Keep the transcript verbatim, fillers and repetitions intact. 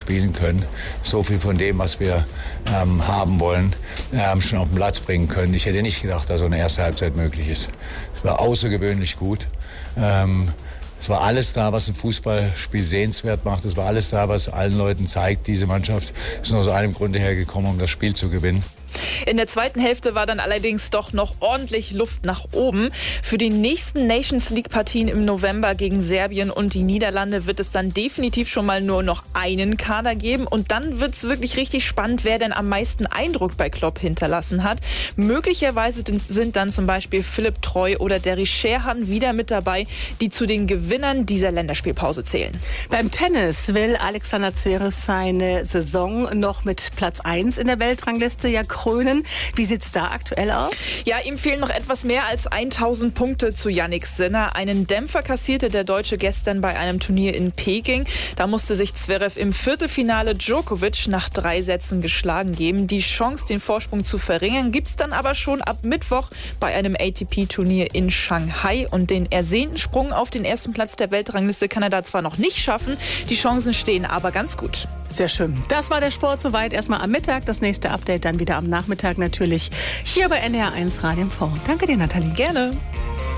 spielen können, so viel von dem, was wir ähm, haben wollen, ähm, schon auf den Platz bringen können. Ich hätte nicht gedacht, dass so eine erste Halbzeit möglich ist. Es war außergewöhnlich gut. Ähm, Es war alles da, was ein Fußballspiel sehenswert macht. Es war alles da, was allen Leuten zeigt, diese Mannschaft ist nur aus einem Grunde hergekommen, um das Spiel zu gewinnen. In der zweiten Hälfte war dann allerdings doch noch ordentlich Luft nach oben. Für die nächsten Nations League-Partien im November gegen Serbien und die Niederlande wird es dann definitiv schon mal nur noch einen Kader geben. Und dann wird es wirklich richtig spannend, wer denn am meisten Eindruck bei Klopp hinterlassen hat. Möglicherweise sind dann zum Beispiel Philipp Treu oder Derry Sherhan wieder mit dabei, die zu den Gewinnern dieser Länderspielpause zählen. Beim Tennis will Alexander Zverev seine Saison noch mit Platz eins in der Weltrangliste ja krönen. Wie sieht es da aktuell aus? Ja, ihm fehlen noch etwas mehr als tausend Punkte zu Jannik Sinner. Einen Dämpfer kassierte der Deutsche gestern bei einem Turnier in Peking. Da musste sich Zverev im Viertelfinale Djokovic nach drei Sätzen geschlagen geben. Die Chance, den Vorsprung zu verringern, gibt es dann aber schon ab Mittwoch bei einem A T P-Turnier in Shanghai. Und den ersehnten Sprung auf den ersten Platz der Weltrangliste kann er da zwar noch nicht schaffen, die Chancen stehen aber ganz gut. Sehr schön. Das war der Sport soweit. Erstmal am Mittag, das nächste Update dann wieder am Nachmittag natürlich hier bei N D R eins Radio M V. Danke dir, Nathalie. Gerne.